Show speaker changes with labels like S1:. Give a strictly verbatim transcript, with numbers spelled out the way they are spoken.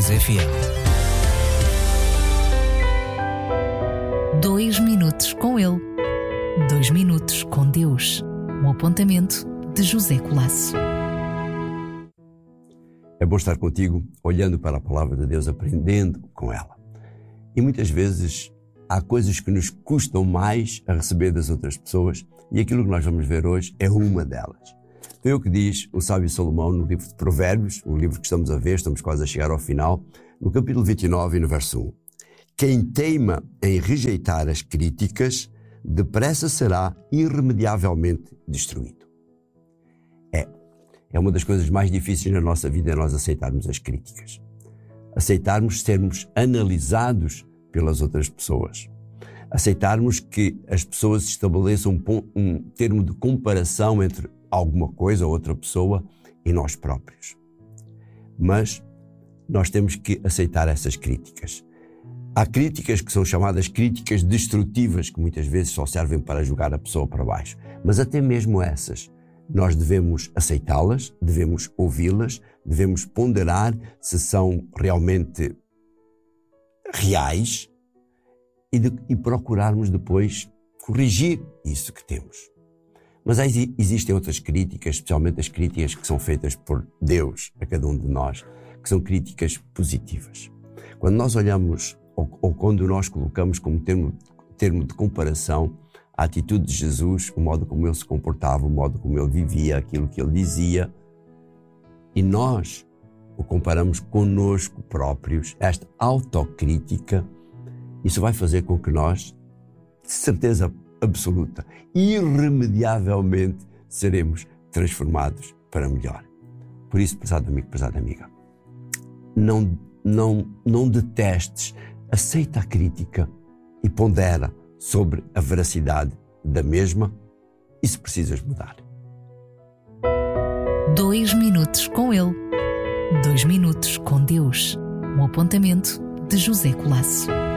S1: dois F M. Dois minutos com ele. Dois minutos com Deus. Um apontamento de José Colasso.
S2: É bom estar contigo, olhando para a palavra de Deus, aprendendo com ela. E muitas vezes há coisas que nos custam mais a receber das outras pessoas, e aquilo que nós vamos ver hoje é uma delas. Foi o que diz o sábio Salomão no livro de Provérbios, o livro que estamos a ver, estamos quase a chegar ao final, no capítulo vinte e nove e no verso um. Quem teima em rejeitar as críticas, depressa será irremediavelmente destruído. É, é uma das coisas mais difíceis na nossa vida, é nós aceitarmos as críticas. Aceitarmos sermos analisados pelas outras pessoas. Aceitarmos que as pessoas estabeleçam um, um termo de comparação entre alguma coisa ou outra pessoa e nós próprios. Mas nós temos que aceitar essas críticas. Há críticas que são chamadas críticas destrutivas, que muitas vezes só servem para jogar a pessoa para baixo. Mas até mesmo essas, nós devemos aceitá-las, devemos ouvi-las, devemos ponderar se são realmente reais e, de, e procurarmos depois corrigir isso que temos. Mas há, existem outras críticas, especialmente as críticas que são feitas por Deus a cada um de nós, que são críticas positivas. Quando nós olhamos, ou, ou quando nós colocamos como termo, termo de comparação a atitude de Jesus, o modo como ele se comportava, o modo como ele vivia, aquilo que ele dizia, e nós o comparamos connosco próprios, esta autocrítica, isso vai fazer com que nós, de certeza absoluta, irremediavelmente seremos transformados para melhor. Por isso, prezado amigo, prezada amiga, não, não, não detestes, aceita a crítica e pondera sobre a veracidade da mesma e se precisas mudar.
S1: Dois minutos com ele. Dois minutos com Deus. Um apontamento de José Colasso.